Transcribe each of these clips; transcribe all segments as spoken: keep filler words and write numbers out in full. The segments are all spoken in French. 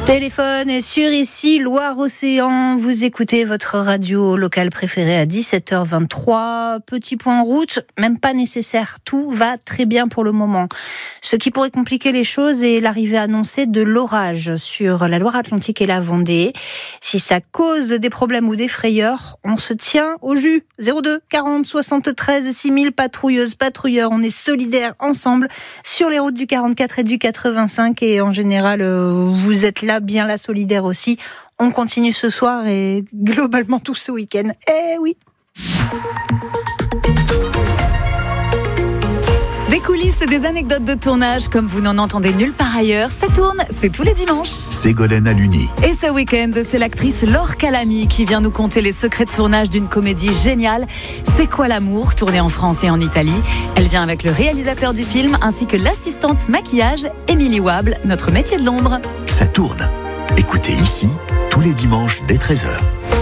Téléphone est sur ici, Loire-Océan. Vous écoutez votre radio locale préférée à dix-sept heures vingt-trois. Petit point route, même pas nécessaire. Tout va très bien pour le moment. Ce qui pourrait compliquer les choses est l'arrivée annoncée de l'orage sur la Loire-Atlantique et la Vendée. Si ça cause des problèmes ou des frayeurs, on se tient au jus. zéro deux quarante soixante-treize six mille, patrouilleuses, patrouilleurs. On est solidaires ensemble sur les routes du quarante-quatre et du quatre-vingt-cinq. Et en général, vous êtes là, bien là, solidaires aussi. On continue ce soir et globalement tout ce week-end. Eh oui. Des coulisses et des anecdotes de tournage comme vous n'en entendez nulle part ailleurs. Ça tourne, c'est tous les dimanches. Ségolène Aluni. Et ce week-end, c'est l'actrice Laure Calamy qui vient nous conter les secrets de tournage d'une comédie géniale. C'est quoi l'amour, tournée en France et en Italie. Elle vient avec le réalisateur du film ainsi que l'assistante maquillage, Émilie Wable, notre métier de l'ombre. Ça tourne. Écoutez ici, tous les dimanches dès treize heures.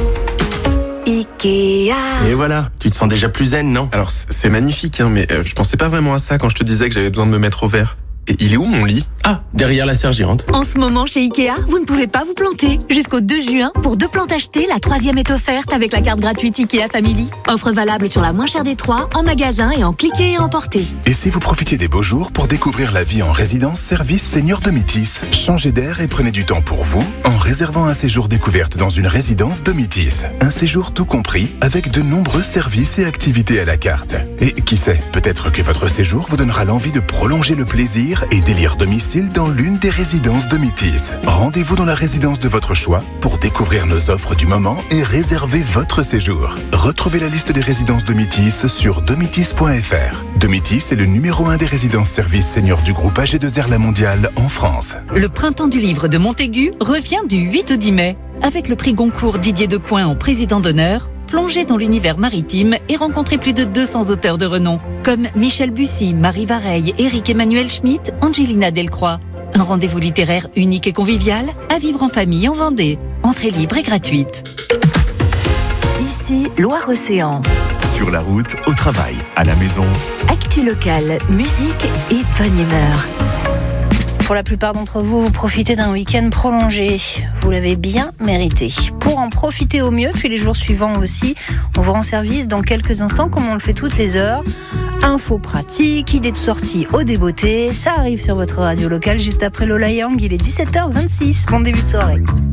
Ikea. Et voilà, tu te sens déjà plus zen, non? Alors c'est magnifique, hein, mais euh, je pensais pas vraiment à ça quand je te disais que j'avais besoin de me mettre au vert. Et il est où mon lit? Ah, derrière la sergérante. En ce moment, chez Ikea, vous ne pouvez pas vous planter. Jusqu'au deux juin, pour deux plantes achetées, la troisième est offerte avec la carte gratuite Ikea Family. Offre valable sur la moins chère des trois, en magasin et en cliquer et emporter. Et si vous profitez des beaux jours pour découvrir la vie en résidence service Senior Domitis, changez d'air et prenez du temps pour vous en réservant un séjour découverte dans une résidence Domitis. Un séjour tout compris avec de nombreux services et activités à la carte. Et qui sait, peut-être que votre séjour vous donnera l'envie de prolonger le plaisir et d'élire domicile dans l'une des résidences Domitis. Rendez-vous dans la résidence de votre choix pour découvrir nos offres du moment et réserver votre séjour. Retrouvez la liste des résidences Domitis sur domitis point f r. Domitis est le numéro un des résidences services seniors du groupe A G deux R La Mondiale en France. Le printemps du livre de Montaigu revient du huit au dix mai. Avec le prix Goncourt Didier Decoing en président d'honneur, plongez dans l'univers maritime et rencontrez plus de deux cents auteurs de renom, comme Michel Bussy, Marie Vareille, Éric-Emmanuel Schmitt, Angelina Delcroix. Un rendez-vous littéraire unique et convivial à vivre en famille en Vendée. Entrée libre et gratuite. Ici, Loire-Océan. Sur la route, au travail, à la maison. Actu locale, musique et bonne humeur. Pour la plupart d'entre vous, vous profitez d'un week-end prolongé. Vous l'avez bien mérité. Pour en profiter au mieux, puis les jours suivants aussi, on vous rend service dans quelques instants, comme on le fait toutes les heures. Infos pratiques, idées de sortie au débeauté, ça arrive sur votre radio locale juste après Lola Young. Il est dix-sept heures vingt-six. Bon début de soirée.